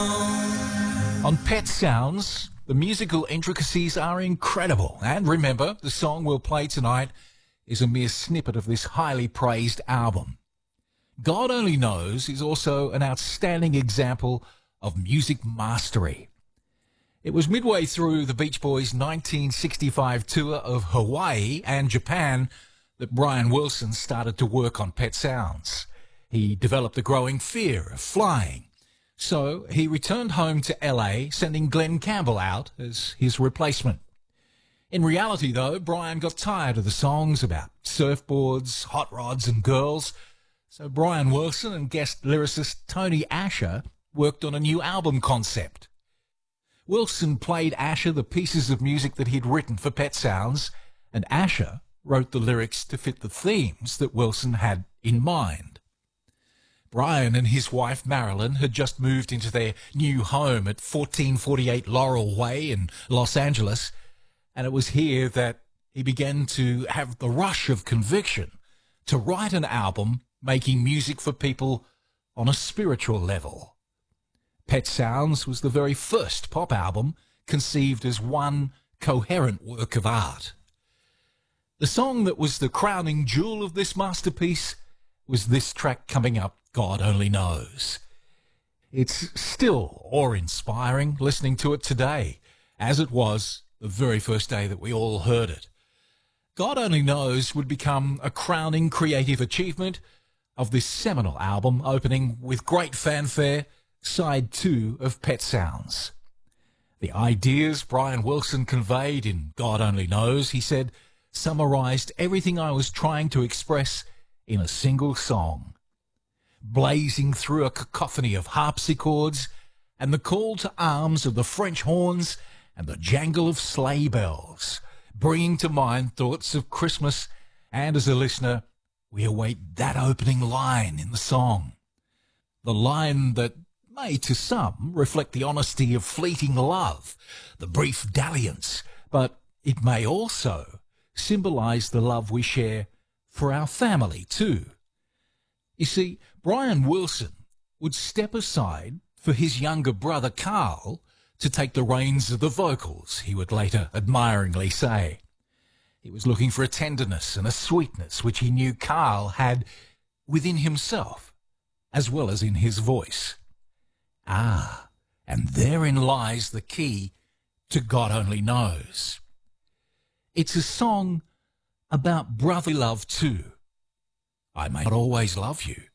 On Pet Sounds, the musical intricacies are incredible. And remember, the song we'll play tonight is a mere snippet of this highly praised album. God Only Knows is also an outstanding example of music mastery. It was midway through the Beach Boys' 1965 tour of Hawaii and Japan that Brian Wilson started to work on Pet Sounds. He developed a growing fear of flying. So he returned home to LA, sending Glenn Campbell out as his replacement. In reality, though, Brian got tired of the songs about surfboards, hot rods and girls, so Brian Wilson and guest lyricist Tony Asher worked on a new album concept. Wilson played Asher the pieces of music that he'd written for Pet Sounds, and Asher wrote the lyrics to fit the themes that Wilson had in mind. Brian and his wife Marilyn had just moved into their new home at 1448 Laurel Way in Los Angeles, and it was here that he began to have the rush of conviction to write an album making music for people on a spiritual level. Pet Sounds was the very first pop album conceived as one coherent work of art. The song that was the crowning jewel of this masterpiece was this track coming up, God Only Knows. It's still awe-inspiring listening to it today, as it was the very first day that we all heard it. God Only Knows would become a crowning creative achievement of this seminal album, opening with great fanfare, side 2 of Pet Sounds. The ideas Brian Wilson conveyed in God Only Knows, he said, summarized everything I was trying to express in a single song. Blazing through a cacophony of harpsichords and the call to arms of the French horns and the jangle of sleigh bells, bringing to mind thoughts of Christmas, and as a listener, we await that opening line in the song. The line that may to some reflect the honesty of fleeting love, the brief dalliance, but it may also symbolize the love we share for our family too. You see, Brian Wilson would step aside for his younger brother Carl to take the reins of the vocals, he would later admiringly say. He was looking for a tenderness and a sweetness which he knew Carl had within himself, as well as in his voice. Ah, and therein lies the key to God Only Knows. It's a song about brotherly love too. I may not always love you,